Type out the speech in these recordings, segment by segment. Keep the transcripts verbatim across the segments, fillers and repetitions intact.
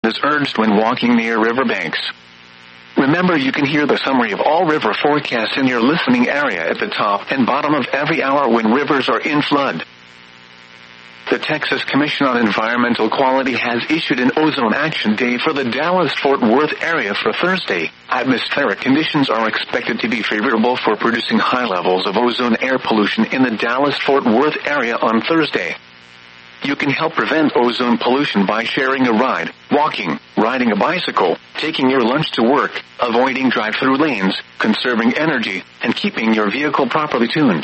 is urged when walking near riverbanks. Remember, you can hear the summary of all river forecasts in your listening area at the top and bottom of every hour when rivers are in flood. The Texas Commission on Environmental Quality has issued an ozone action day for the Dallas-Fort Worth area for Thursday. Atmospheric conditions are expected to be favorable for producing high levels of ozone air pollution in the Dallas-Fort Worth area on Thursday. You can help prevent ozone pollution by sharing a ride, walking, riding a bicycle, taking your lunch to work, avoiding drive-through lanes, conserving energy, and keeping your vehicle properly tuned.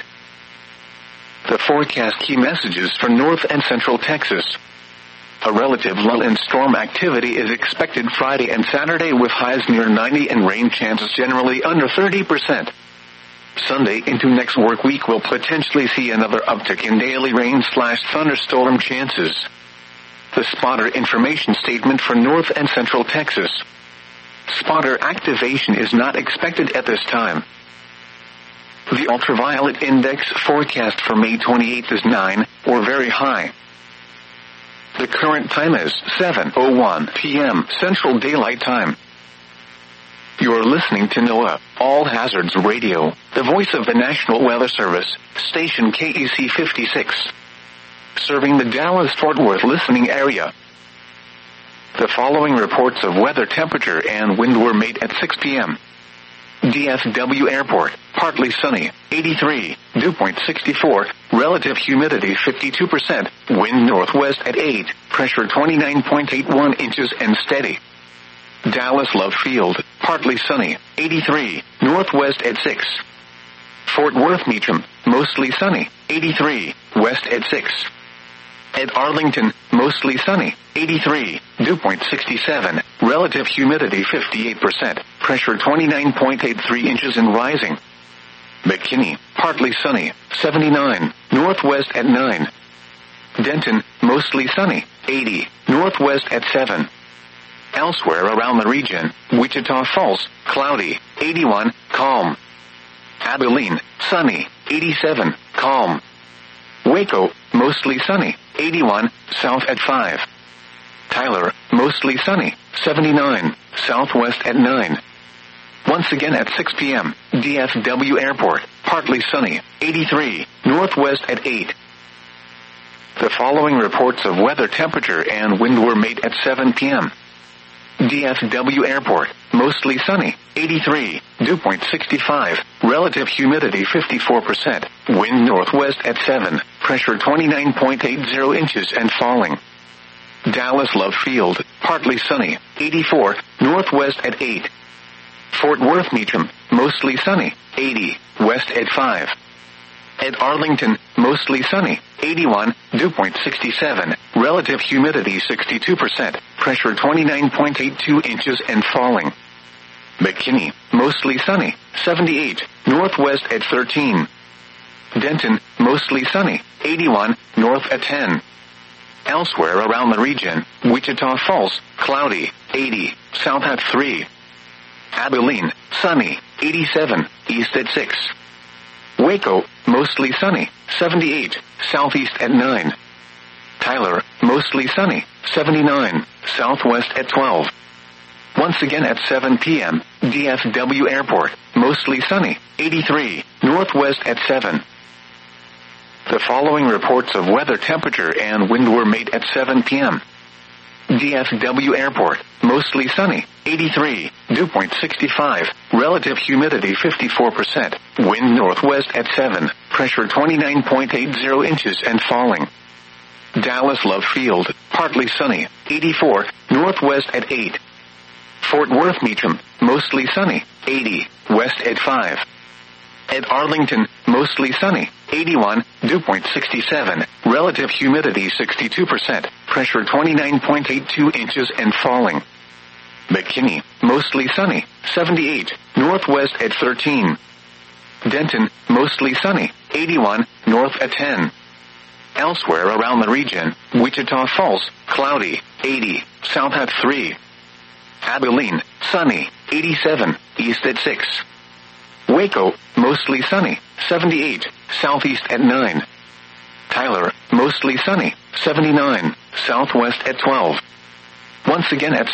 The forecast key messages for North and Central Texas. A relative lull in storm activity is expected Friday and Saturday with highs near ninety and rain chances generally under thirty percent. Sunday into next work week will potentially see another uptick in daily rain slash thunderstorm chances. The spotter information statement for North and Central Texas. Spotter activation is not expected at this time. The ultraviolet index forecast for May twenty-eighth is nine, or very high. The current time is seven oh one p.m. Central Daylight Time. You're listening to NOAA, All Hazards Radio, the voice of the National Weather Service, station K E C fifty-six. Serving the Dallas-Fort Worth listening area. The following reports of weather temperature and wind were made at six p.m. D F W Airport, partly sunny, eighty-three, dew point sixty-four, relative humidity fifty-two percent, wind northwest at eight, pressure twenty-nine point eight one inches and steady. Dallas Love Field, partly sunny, eighty-three, northwest at six. Fort Worth Meacham, mostly sunny, eighty-three, west at six. At Arlington, mostly sunny, eighty-three, dew point sixty-seven, relative humidity fifty-eight percent, pressure twenty-nine point eight three inches and rising. McKinney, partly sunny, seventy-nine, northwest at nine. Denton, mostly sunny, eighty, northwest at seven. Elsewhere around the region, Wichita Falls, cloudy, eighty-one, calm. Abilene, sunny, eighty-seven, calm. Waco, mostly sunny, eighty-one, south at five. Tyler, mostly sunny, seventy-nine, southwest at nine. Once again at six p.m., D F W Airport, partly sunny, eighty-three, northwest at eight. The following reports of weather temperature and wind were made at seven p.m. D F W Airport, mostly sunny, eighty-three, dew point sixty-five, relative humidity fifty-four percent, wind northwest at seven, pressure twenty-nine point eight zero inches and falling. Dallas Love Field, partly sunny, eighty-four, northwest at eight. Fort Worth Meacham, mostly sunny, eighty, west at five. At Arlington, mostly sunny, eighty-one, dew point sixty-seven, relative humidity sixty-two percent, pressure twenty-nine point eight two inches and falling. McKinney, mostly sunny, seventy-eight, northwest at thirteen. Denton, mostly sunny, eighty-one, north at ten. Elsewhere around the region, Wichita Falls, cloudy, eighty, south at three. Abilene, sunny, eighty-seven, east at six. Waco, mostly sunny, seventy-eight, southeast at nine. Tyler, mostly sunny, seventy-nine, southwest at twelve. Once again at seven p.m., D F W Airport, mostly sunny, eighty-three, northwest at seven. The following reports of weather temperature and wind were made at seven p.m. D F W Airport, mostly sunny, eighty-three, dew point sixty-five, relative humidity fifty-four percent, wind northwest at seven, pressure twenty-nine point eight zero inches and falling. Dallas Love Field, partly sunny, eighty-four, northwest at eight. Fort Worth Meacham, mostly sunny, eighty, west at five. At Arlington, mostly sunny, eighty-one, dew point sixty-seven, relative humidity sixty-two percent, pressure twenty-nine point eight two inches and falling. McKinney, mostly sunny, seventy-eight, northwest at thirteen. Denton, mostly sunny, eighty-one, north at ten. Elsewhere around the region, Wichita Falls, cloudy, eighty, south at three. Abilene, sunny, eighty-seven, east at six. Waco, mostly sunny, seventy-eight, southeast at nine. Tyler, mostly sunny, seventy-nine, southwest at twelve. Once again at